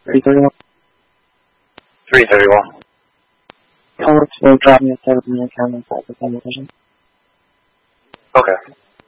331. 331. Call will drop me a 7-minute count inside the conversation. Okay.